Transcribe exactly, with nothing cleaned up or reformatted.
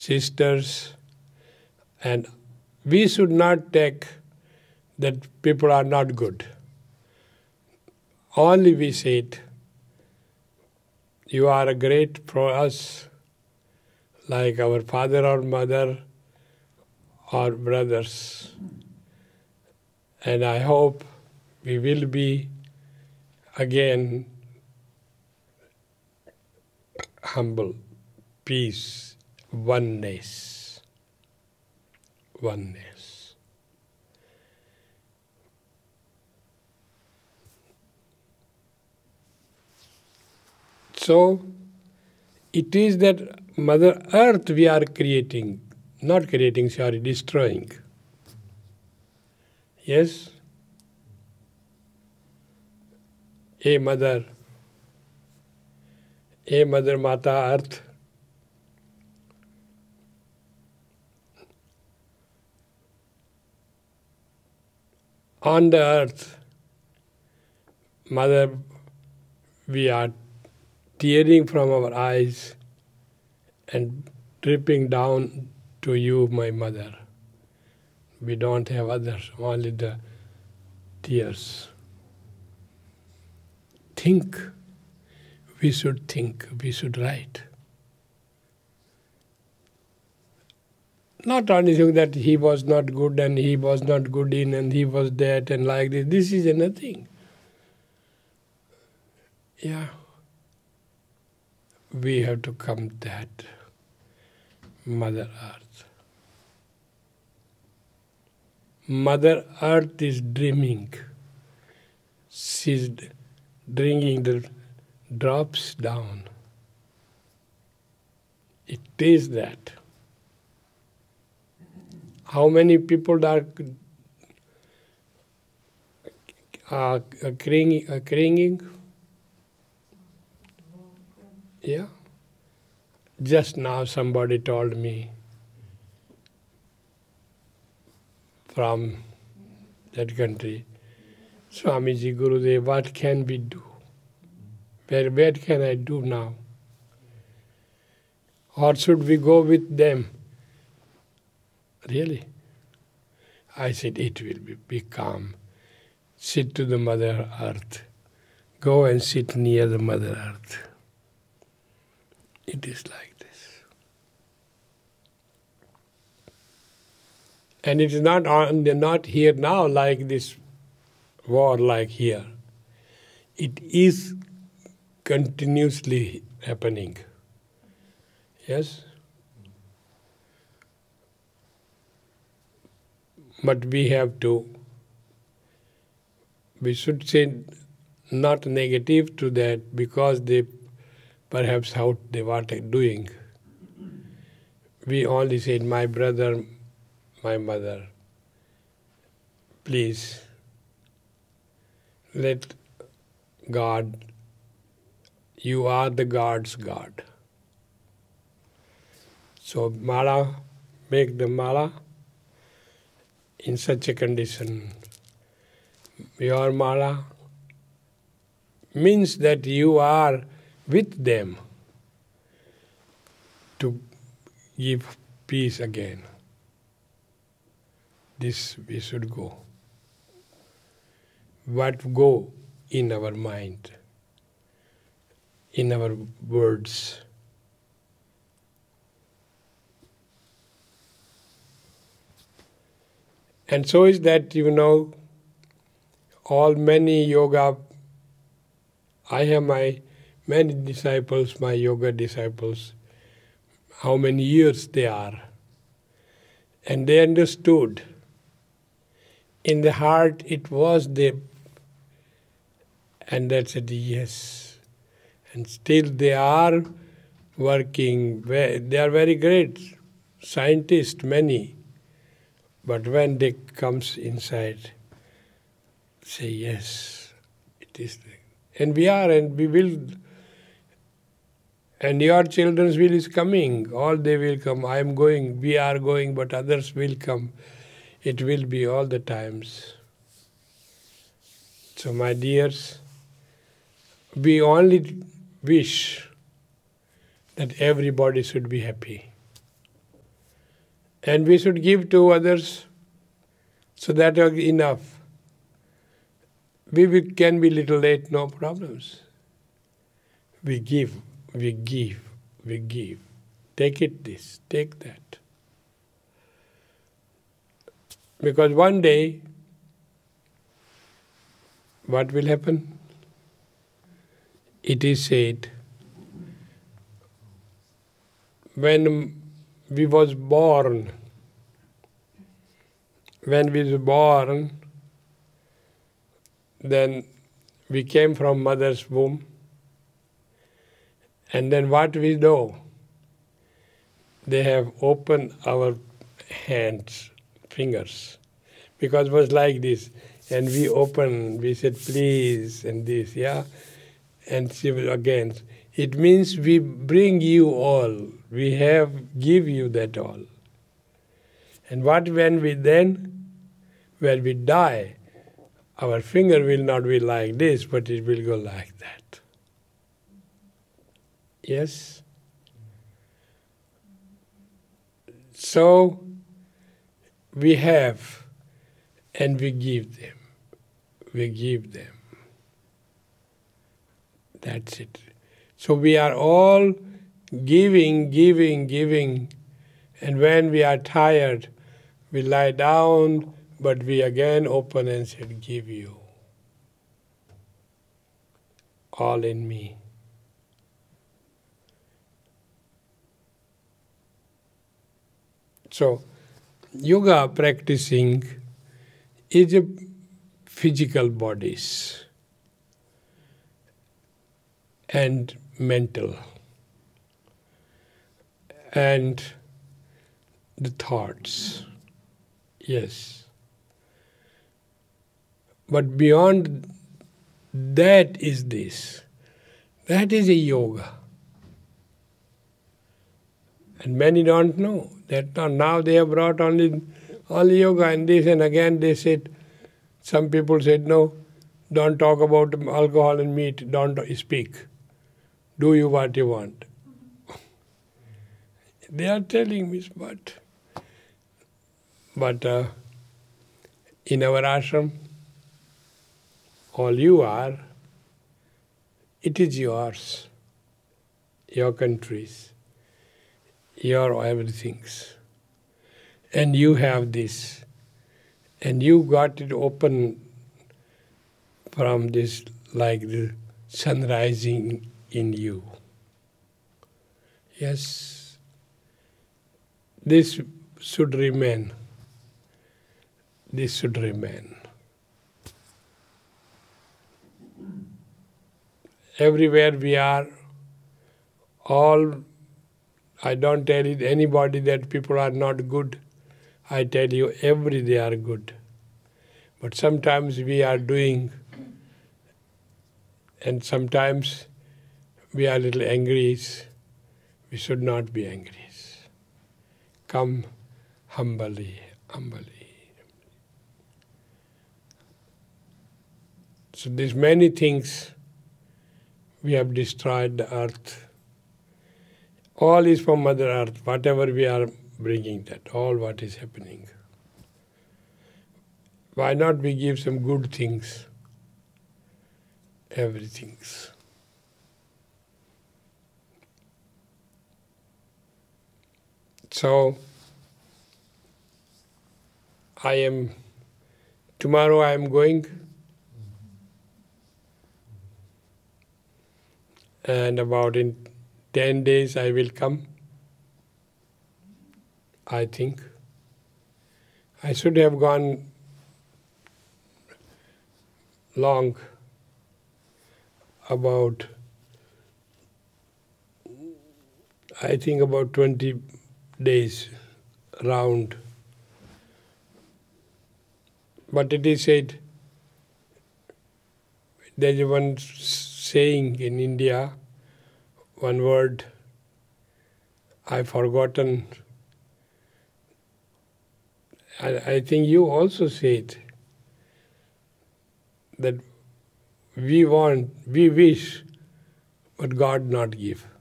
sisters, and we should not take that people are not good. Only we say it. You are a great for us, like our father or mother or brothers. And I hope we will be again humble, peace, oneness. Oneness. So, it is that Mother Earth we are creating, not creating, sorry, destroying. Yes? Hey Mother, hey Mother Mata Earth, on the earth, Mother, we are tearing from our eyes and dripping down to you, my Mother. We don't have others, only the tears. Think. We should think. We should write. Not only think that he was not good and he was not good in and he was that and like this. This is nothing. Yeah. We have to come that Mother Earth. Mother Earth is dreaming. She's bringing the drops down. It is that. How many people are uh, crying, uh, crying? Yeah. Just now somebody told me from that country, Swamiji, Gurudev, what can we do? Where, where can I do now? Or should we go with them? Really? I said, it will be, be calm. Sit to the Mother Earth. Go and sit near the Mother Earth. It is like this. And it is not on, not here now like this war like here. It is continuously happening. Yes? But we have to, we should say not negative to that because they perhaps how they were doing. We only said, my brother, my mother, please let God, you are the God's God. So mala, make the mala in such a condition. Your mala means that you are with them to give peace again. This we should go. What go in our mind, in our words. And so is that, you know, all many yoga, I have my many disciples, my yoga disciples, how many years they are. And they understood. In the heart it was the, and they said yes. And still they are working, they are very great scientists, many. But when they comes inside, say yes, it is. And we are, and we will. And your children's will is coming. All they will come. I am going, we are going, but others will come. It will be all the times. So my dears, we only wish that everybody should be happy. And we should give to others, so that is enough. We will, can be little late, no problems. We give, we give, we give. Take it this, take that. Because one day, what will happen? It is said, when we was born, when we were born, then we came from mother's womb, and then what we do? They have opened our hands, fingers, because it was like this, and we open, we said please, and this, yeah, and she was again. It means we bring you all, we have give you that all. And what when we then, when we die, our finger will not be like this, but it will go like that. Yes? So, we have, and we give them. We give them. That's it. So we are all giving, giving, giving, and when we are tired, we lie down, but we again open and said, give you. All in me. So, yoga practicing is a physical bodies and mental and the thoughts. Yes. But beyond that is this. That is a yoga. And many don't know. That now they have brought only, only yoga and this, and again they said, some people said, no, don't talk about alcohol and meat, don't speak. Do you what you want. They are telling me, but, but uh, in our ashram, all you are, it is yours, your countries, your everything's. And you have this, and you got it open from this, like the sun rising in you. Yes, this should remain. This should remain. Everywhere we are, all, I don't tell it anybody that people are not good. I tell you, every they are good. But sometimes we are doing, and sometimes we are a little angry. We should not be angry. Come humbly, humbly. So there's many things we have destroyed the earth. All is from Mother Earth, whatever we are bringing that, all what is happening. Why not we give some good things? Everything. So, I am, tomorrow I am going, and about in ten days I will come, I think. I should have gone long, about, I think about twenty days round. But it is said, there is one saying in India, one word, I've forgotten. I, I think you also say it, that we want, we wish, but God not give.